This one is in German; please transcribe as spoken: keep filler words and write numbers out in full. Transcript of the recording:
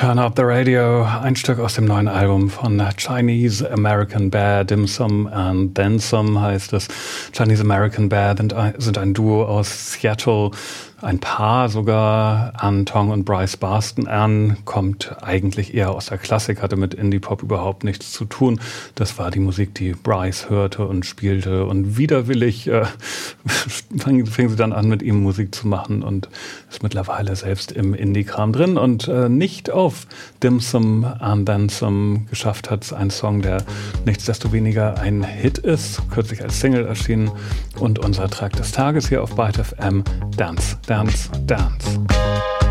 Turn Up the Radio, ein Stück aus dem neuen Album von Chinese American Bear, Dim Sum and Then Some heißt es. Chinese American Bear sind ein, sind ein Duo aus Seattle, ein Paar sogar. Ann Tong und Bryce Barston. Ann kommt eigentlich eher aus der Klassik, hatte mit Indie-Pop überhaupt nichts zu tun. Das war die Musik, die Bryce hörte und spielte, und widerwillig äh, fing, fing sie dann an, mit ihm Musik zu machen und ist mittlerweile selbst im Indie-Kram drin und äh, nicht auf Dim Sum and Then Some geschafft hat. Ein Song, der nichtsdestoweniger ein Hit ist, kürzlich als Single erschienen, und unser Track des Tages hier auf Byte F M, Dance, Dance, Dance.